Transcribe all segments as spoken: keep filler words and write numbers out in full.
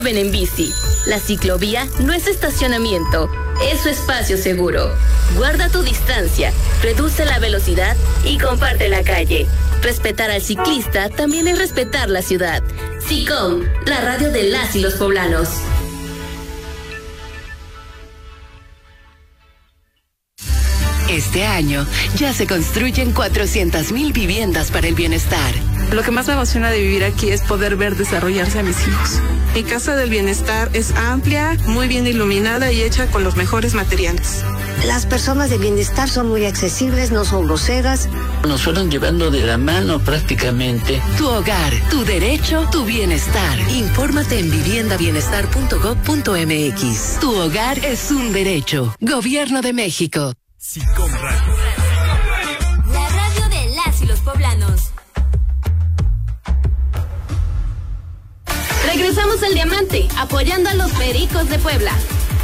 Ven en bici. La ciclovía no es estacionamiento, es su espacio seguro. Guarda tu distancia, reduce la velocidad y comparte la calle. Respetar al ciclista también es respetar la ciudad. SICOM, la radio de las y los poblanos. Este año ya se construyen cuatrocientas mil viviendas para el bienestar. Lo que más me emociona de vivir aquí es poder ver desarrollarse a mis hijos. Mi Casa del Bienestar es amplia, muy bien iluminada y hecha con los mejores materiales. Las personas de bienestar son muy accesibles, no son groseras. Nos fueron llevando de la mano prácticamente. Tu hogar, tu derecho, tu bienestar. Infórmate en vivienda bienestar punto gob punto eme equis. Tu hogar es un derecho. Gobierno de México. SICOM Radio. La radio de las y los poblanos. Regresamos al Diamante, apoyando a los Pericos de Puebla.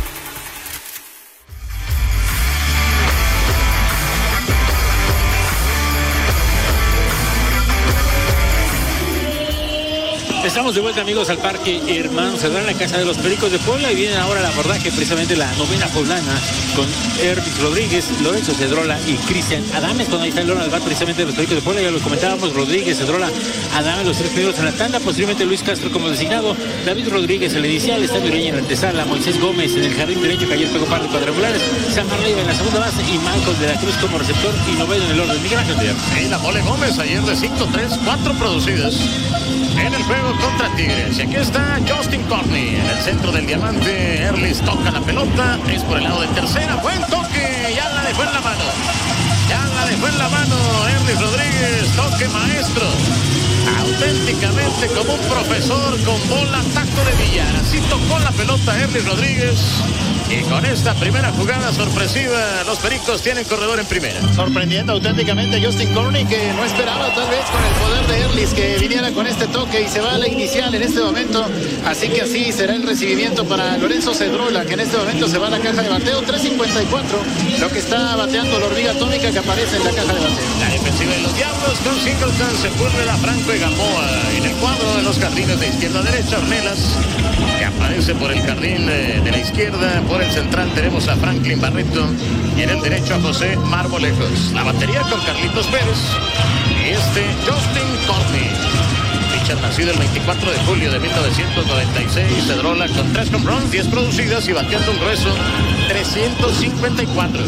Estamos de vuelta, amigos, al Parque Hermano Cedrola, en la Casa de los Pericos de Puebla, y viene ahora el abordaje, precisamente la novena poblana, con Ervis Rodríguez, Lorenzo Cedrola y Cristian Adames. Cuando ahí está el Lona Albat, precisamente de los Pericos de Puebla, ya lo comentábamos, Rodríguez, Cedrola, Adames, los tres primeros en la tanda, posteriormente Luis Castro como designado, David Rodríguez el inicial, Estadio Ureña en la antesala, Moisés Gómez en el jardín derecho, que ayer pegó par de cuadrangulares, San Leiva en la segunda base y Michael de la Cruz como receptor y noveno en el orden. Miguel Ángel Díaz. Sí, la Mole Gómez ayer de cinco tres, cuatro producidas en el juego contra Tigres. Y aquí está Justin Corney en el centro del Diamante. Erlis toca la pelota, es por el lado de tercera, buen toque, ya la dejó en la mano, ya la dejó en la mano Erlis Rodríguez, toque maestro, auténticamente como un profesor con bola, tacto de billar. Así tocó la pelota Erlis Rodríguez. Y con esta primera jugada sorpresiva, los Pericos tienen corredor en primera. Sorprendiendo auténticamente Justin Corney, que no esperaba tal vez con el poder de Erlis que viniera con este toque, y se va a la inicial en este momento. Así que así será el recibimiento para Lorenzo Cedrola, que en este momento se va a la caja de bateo. tres cincuenta y cuatro, lo que está bateando la hormiga atómica que aparece en la caja de bateo. La defensiva de los Diablos con Singleton, Sepúlveda, Franco y Gamboa. En el cuadro de los jardines de izquierda a derecha, Ornelas, que aparece por el jardín de, de la izquierda. Por el central tenemos a Franklin Barreto y en el derecho a José Marmolejos. La batería con Carlitos Pérez y este Justin Corney, pitcher nacido el veinticuatro de julio de mil novecientos noventa y seis. Cedrola con tres home runs, diez producidas y bateando un grueso trescientos cincuenta y cuatro.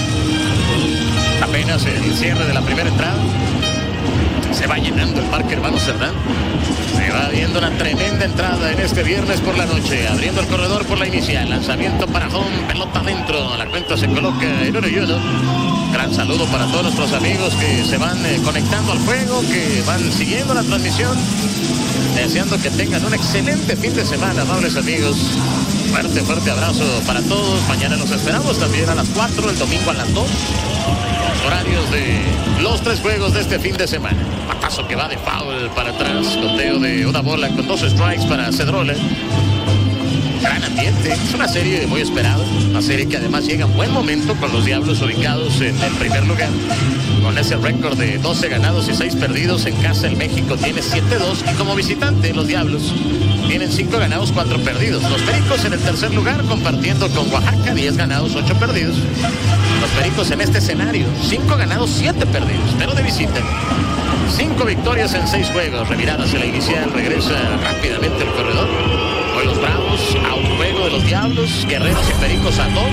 Apenas el cierre de la primera entrada. Se va llenando el Parque Hermano Cerdán. Se va viendo una tremenda entrada en este viernes por la noche. Abriendo el corredor por la inicial. Lanzamiento para home, pelota adentro. La cuenta se coloca en uno y uno. Gran saludo para todos nuestros amigos que se van eh, conectando al juego, que van siguiendo la transmisión. Deseando que tengan un excelente fin de semana, amables amigos. Fuerte, fuerte abrazo para todos. Mañana los esperamos también a las cuatro, el domingo a las dos. Horarios de los tres juegos de este fin de semana. Patazo que va de foul para atrás. Conteo de una bola con dos strikes para Cedrola. Gran ambiente. Es una serie muy esperada. Una serie que además llega en buen momento con los Diablos ubicados en el primer lugar. Con ese récord de doce ganados y seis perdidos. En casa el México tiene siete dos. Y como visitante los Diablos tienen cinco ganados, cuatro perdidos. Los Pericos en el tercer lugar compartiendo con Oaxaca, diez ganados, ocho perdidos. Los Pericos en este escenario, cinco ganados, siete perdidos, pero de visita. cinco victorias en seis juegos. Revirada hacia la inicial, regresa rápidamente el corredor. Hoy los Bravos a un juego de los Diablos, Guerreros y Pericos a dos.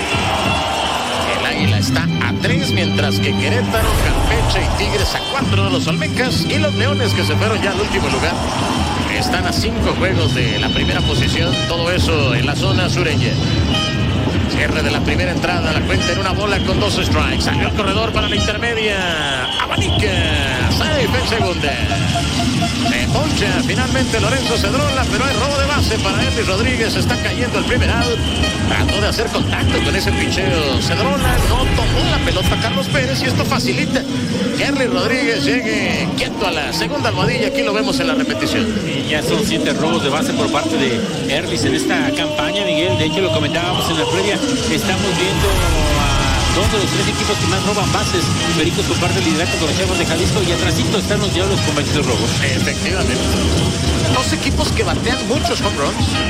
El Águila está a tres, mientras que Querétaro, Campeche y Tigres a cuatro. Los Olmecas y los Leones, que se fueron ya al último lugar, están a cinco juegos de la primera posición. Todo eso en la zona sureña. Cierre de la primera entrada, la cuenta en una bola con dos strikes. Salió el corredor para la intermedia. Abanica, safe en segunda. Se poncha finalmente Lorenzo Cedrola, pero hay robo de base para Erlis Rodríguez. Está cayendo el primer out. Trató de hacer contacto con ese picheo Cedrola. No tomó la pelota Carlos Pérez y esto facilita que Erlis Rodríguez llegue quieto a la segunda almohadilla. Aquí lo vemos en la repetición. Y ya son siete robos de base por parte de Erlis en esta campaña, Miguel. De hecho, lo comentábamos en la previa. Estamos viendo a dos de los tres equipos que más roban bases. Pericos comparte el liderato con los Chavos de Jalisco y atrásito están los Diablos con veintidós robos. Efectivamente. Dos equipos que batean muchos home runs.